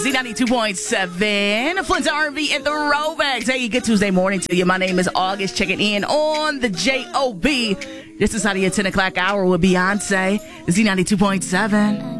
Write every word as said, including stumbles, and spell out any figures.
Z ninety-two point seven. Flint's R and B and Throwbacks. Hey, good Tuesday morning to you. My name is August, checking in on the J O B. This is how the ten o'clock hour with Beyonce. Z ninety-two point seven.